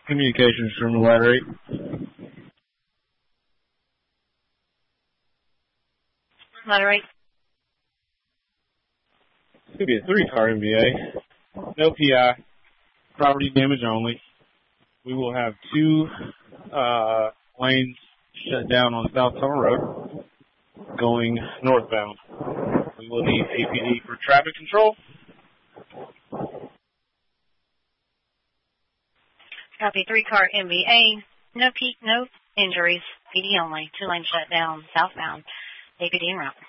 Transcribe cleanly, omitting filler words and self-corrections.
Communications from Ladder 8. Ladder 8. It's going to be a 3-car MVA. No PI. Property damage only. We will have 2 lanes shut down on South Summer Road going northbound. We will need APD for traffic control. Copy, 3-car MVA. No injuries. PD only. 2 lanes shut down southbound. APD en route.